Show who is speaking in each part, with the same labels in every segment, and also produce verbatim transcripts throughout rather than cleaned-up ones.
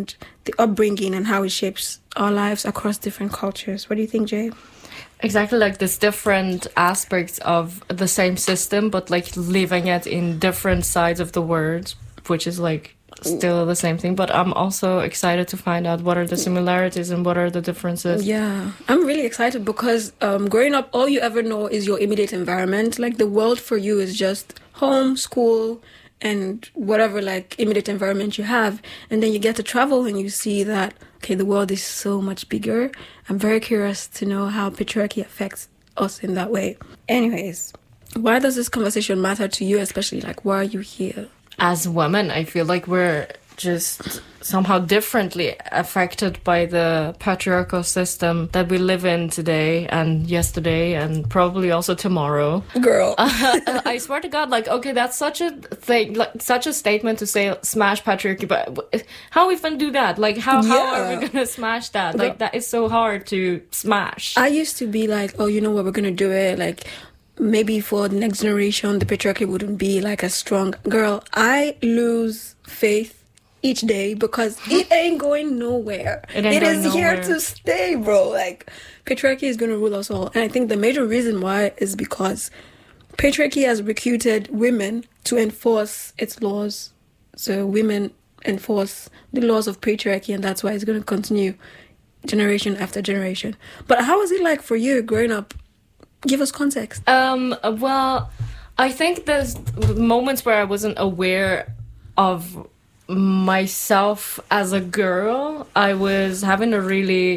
Speaker 1: and the upbringing and how it shapes our lives across different cultures. What do you think, Jay?
Speaker 2: Exactly, like there's different aspects of the same system, but like living it in different sides of the world, which is like still the same thing. But I'm also excited to find out what are the similarities and what are the differences.
Speaker 1: Yeah, I'm really excited because um, growing up, all you ever know is your immediate environment. Like the world for you is just home, school, and whatever like immediate environment you have. And then you get to travel and you see that, okay, the world is so much bigger. I'm very curious to know how patriarchy affects us in that way. Anyways, why does this conversation matter to you, especially? Like, why are you here?
Speaker 2: As women, I feel like we're just somehow differently affected by the patriarchal system that we live in today and yesterday and probably also tomorrow.
Speaker 1: Girl.
Speaker 2: uh, I swear to God, like, okay, that's such a thing, like such a statement to say smash patriarchy, but how even do that? Like, how,
Speaker 1: Yeah.
Speaker 2: how are we gonna smash that? Like, that is so hard to smash.
Speaker 1: I used to be like, oh, you know what, we're gonna do it, like, maybe for the next generation, the patriarchy wouldn't be like a strong. Girl, I lose faith each day because it ain't going nowhere.
Speaker 2: It, ain't
Speaker 1: it
Speaker 2: going
Speaker 1: is here
Speaker 2: nowhere.
Speaker 1: to stay, bro. Like, patriarchy is going to rule us all. And I think the major reason why is because patriarchy has recruited women to enforce its laws. So women enforce the laws of patriarchy, and that's why it's going to continue generation after generation. But how was it like for you growing up? Give us context.
Speaker 2: Um, well, I think there's moments where I wasn't aware of myself as a girl. I was having a really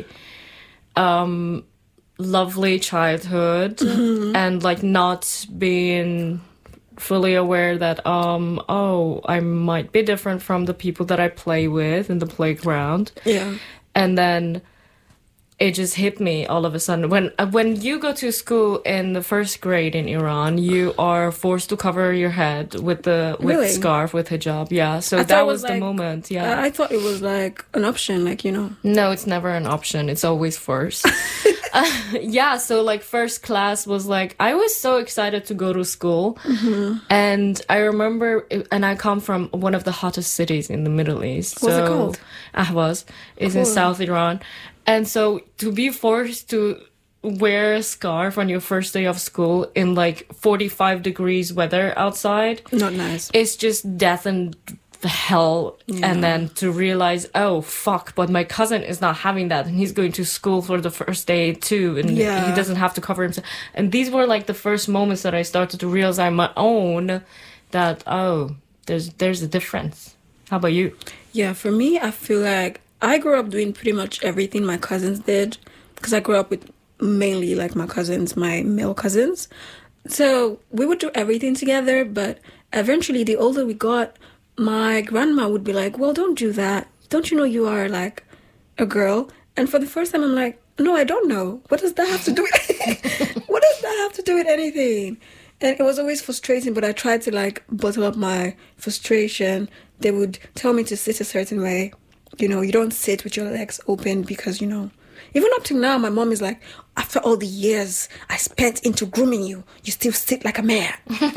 Speaker 2: um, lovely childhood mm-hmm. and like not being fully aware that, um, oh, I might be different from the people that I play with in the playground.
Speaker 1: Yeah.
Speaker 2: And then it just hit me all of a sudden. When when you go to school in the first grade in Iran, you are forced to cover your head with the with
Speaker 1: Really?
Speaker 2: scarf, with hijab. Yeah, so
Speaker 1: I
Speaker 2: that
Speaker 1: thought it
Speaker 2: was
Speaker 1: was
Speaker 2: the
Speaker 1: like-
Speaker 2: moment. Yeah.
Speaker 1: I thought it was like an option, like, you know.
Speaker 2: No, it's never an option. It's always first. uh, yeah, so like first class was like, I was so excited to go to school. Mm-hmm. And I remember, and I come from one of the hottest cities in the Middle East.
Speaker 1: What's
Speaker 2: so,
Speaker 1: it called?
Speaker 2: Ahvaz. It's
Speaker 1: Cool.
Speaker 2: in South Iran. And so to be forced to wear a scarf on your first day of school in like forty-five degrees weather outside.
Speaker 1: Not nice.
Speaker 2: It's just death and hell.
Speaker 1: Yeah.
Speaker 2: And then to realize, oh, fuck, but my cousin is not having that. And he's going to school for the first day too. And
Speaker 1: Yeah.
Speaker 2: he doesn't have to cover himself. And these were like the first moments that I started to realize on my own that, oh, there's there's a difference. How about you?
Speaker 1: Yeah, for me, I feel like I grew up doing pretty much everything my cousins did because I grew up with mainly like my cousins, my male cousins. So we would do everything together, but eventually the older we got, my grandma would be like, well, don't do that. Don't you know you are like a girl? And for the first time, I'm like, no, I don't know. What does that have to do with What does that have to do with anything? And it was always frustrating, but I tried to like bottle up my frustration. They would tell me to sit a certain way. You know, you don't sit with your legs open because, you know, even up to now, my mom is like, after all the years I spent into grooming you, you still sit like a man.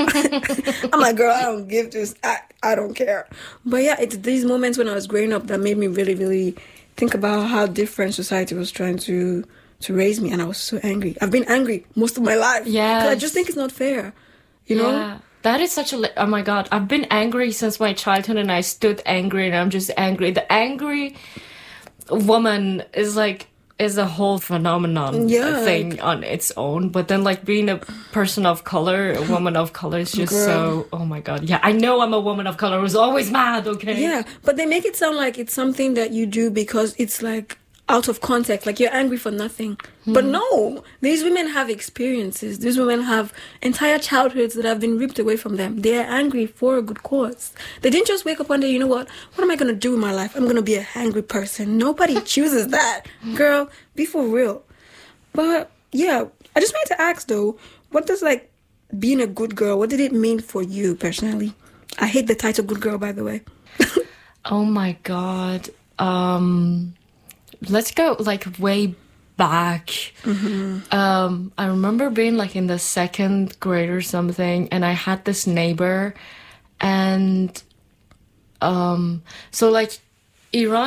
Speaker 1: I'm like, girl, I don't give this. I, I don't care. But yeah, it's these moments when I was growing up that made me really, really think about how different society was trying to to raise me. And I was so angry. I've been angry most of my life.
Speaker 2: Yes.
Speaker 1: 'Cause I just think it's not fair. You know?
Speaker 2: Yeah. That is such a... li- Oh my God. I've been angry since my childhood and I stood angry and I'm just angry. The angry woman is like... is a whole phenomenon
Speaker 1: Yeah,
Speaker 2: thing
Speaker 1: like-
Speaker 2: on its own. But then like being a person of color, a woman of color is just
Speaker 1: Girl.
Speaker 2: so... Oh my God. Yeah, I know I'm a woman of color who's always mad, okay?
Speaker 1: Yeah, but they make it sound like it's something that you do because it's like out of context, like you're angry for nothing. But no, these women have experiences. These women have entire childhoods that have been ripped away from them. They are angry for a good cause. They didn't just wake up one day, you know what? What am I going to do in my life? I'm going to be a angry person. Nobody chooses that. Girl, be for real. But yeah, I just wanted to ask though, what does like being a good girl, what did it mean for you personally? I hate the title good girl, by the way.
Speaker 2: Oh my God. Um, let's go like way back. Mm-hmm. Um, I remember being like in the second grade or something, and I had this neighbor, and um, so like Iran